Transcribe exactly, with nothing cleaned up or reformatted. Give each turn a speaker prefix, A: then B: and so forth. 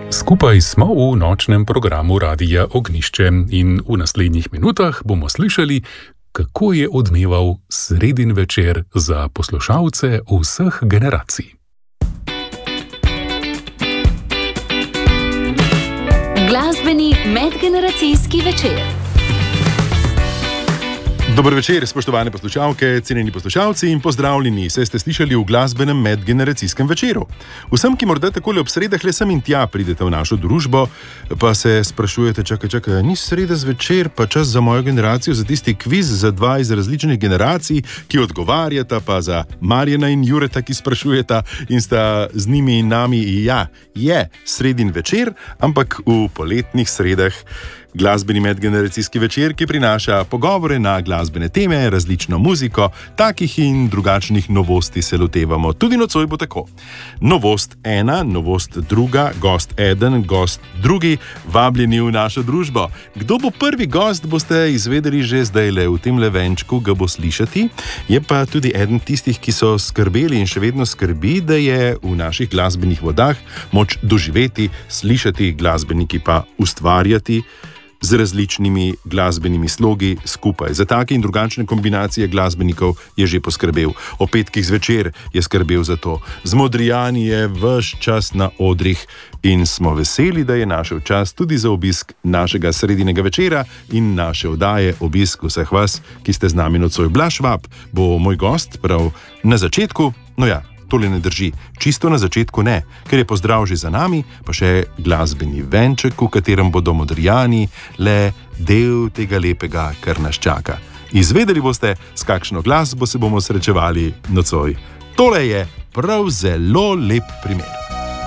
A: Skupaj smo v nočnem programu Radia Ognjišče in v naslednjih minutah bomo slišali, kako je odmeval sredin večer za poslušalce vseh generacij.
B: Glasbeni medgeneracijski večer.
C: Dober večer, spoštovane poslušalke, cenjeni poslušalci in pozdravljeni, saj ste slišali v glasbenem medgeneracijskem večeru. Vsem, ki morda takole ob sredah le sem in tja pridete v našo družbo, pa se sprašujete, čakaj, čakaj, ni sreda zvečer, pa čas za mojo generacijo, za tisti kviz za dva iz različnih generacij, ki odgovarjata, pa za Marjana in Jureta, ki sprašujeta in sta z njimi in nami, ja, je sredin večer, ampak v poletnih sredah. Glasbeni medgeneracijski večer, ki prinaša pogovore na glasbene teme, različno muziko, takih in drugačnih novosti se lotevamo. Tudi nocoj bo tako. Novost ena, novost druga, gost eden, gost drugi, vabljeni v našo družbo. Kdo bo prvi gost, boste izvedeli že zdajle, v tem levenčku ga bo slišati. Je pa tudi eden tistih, ki so skrbeli in še vedno skrbi, da je v naših glasbenih vodah moč doživeti, slišati, glasbeniki pa ustvarjati z različnimi glasbenimi slogi skupaj. Za take in drugačne kombinacije glasbenikov je že poskrbel. O petkih zvečer je skrbel za to. Z Modrijani je ves čas na odrih in smo veseli, da je našel čas tudi za obisk našega sredinega večera in naše oddaje Obisk vseh vas, ki ste z nami nocoj. Blaž Švab bo moj gost prav na začetku, no ja, tole ne drži. Čisto na začetku ne, ker je pozdrav že za nami, pa še glasbeni venček, v katerem bodo Modrijani le del tega lepega, kar nas čaka. Izvedeli boste, s kakšno glasbo se bomo srečevali nocoj. Tole je prav zelo lep primer.